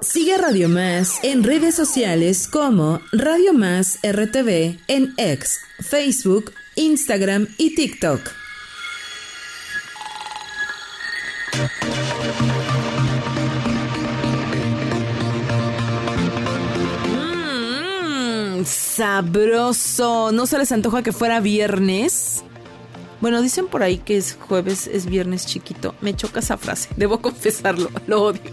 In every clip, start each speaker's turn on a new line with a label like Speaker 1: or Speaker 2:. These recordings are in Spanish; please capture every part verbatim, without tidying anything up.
Speaker 1: Sigue a Radio Más en redes sociales como Radio Más R T V en X, Facebook, Instagram y TikTok. Mmm, sabroso. ¿No se les antoja que fuera viernes? Bueno, dicen por ahí que es jueves, es viernes chiquito. Me choca esa frase, debo confesarlo, lo odio.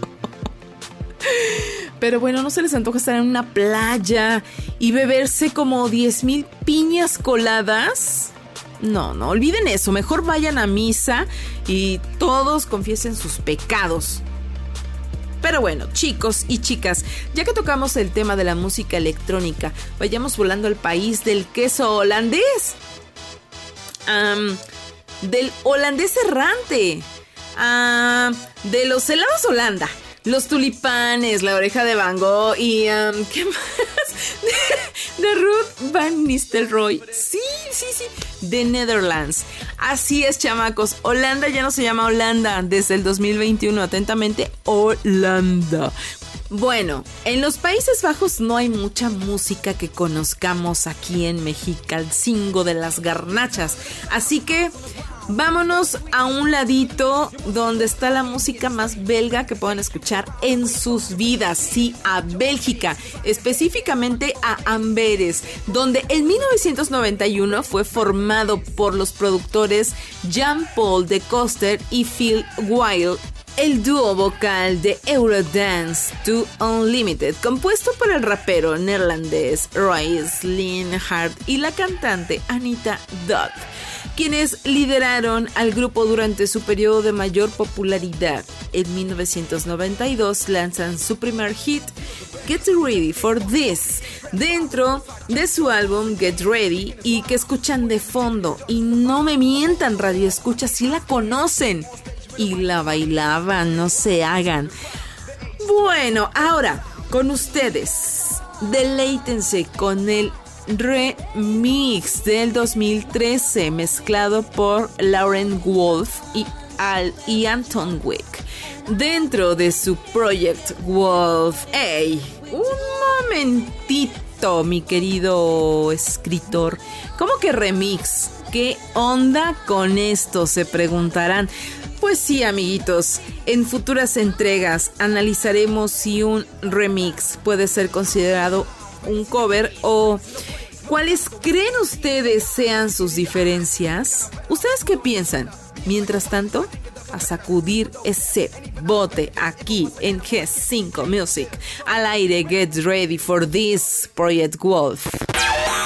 Speaker 1: Pero bueno, ¿no se les antoja estar en una playa y beberse como diez mil piñas coladas? No, no, olviden eso. Mejor vayan a misa y todos confiesen sus pecados. Pero bueno, chicos y chicas, ya que tocamos el tema de la música electrónica, vayamos volando al país del queso holandés. Um, del holandés errante. Uh, de los helados Holanda. Los tulipanes, la oreja de Van Gogh y... Um, ¿qué más? De, de Ruth Van Nistelrooy. Sí, sí, sí. De Netherlands. Así es, chamacos. Holanda ya no se llama Holanda desde el dos mil veintiuno. Atentamente, Holanda. Bueno, en los Países Bajos no hay mucha música que conozcamos aquí en Mexicalcingo de las Garnachas. Así que vámonos a un ladito donde está la música más belga que puedan escuchar en sus vidas. Sí, a Bélgica, específicamente a Amberes, donde en mil novecientos noventa y uno fue formado por los productores Jean-Paul de Coster y Phil Wild, el dúo vocal de Eurodance to Unlimited, compuesto por el rapero neerlandés Royce Linhart y la cantante Anita Dodd, quienes lideraron al grupo durante su periodo de mayor popularidad. En mil novecientos noventa y dos lanzan su primer hit, Get Ready for This, dentro de su álbum Get Ready, y que escuchan de fondo. Y no me mientan, radio escucha, si la conocen y la bailaban, no se hagan. Bueno, ahora con ustedes, deleítense con el remix del dos mil trece, mezclado por Lauren Wolf y, Al, y Anton Wick, dentro de su Project Wolf. ¡Ey! Un momentito, mi querido escritor. ¿Cómo que remix? ¿Qué onda con esto?, se preguntarán. Pues sí, amiguitos, en futuras entregas analizaremos si un remix puede ser considerado un cover o cuáles creen ustedes sean sus diferencias. ¿Ustedes qué piensan? Mientras tanto, a sacudir ese bote aquí en G cinco Music. Al aire, Get Ready for This, Project Wolf.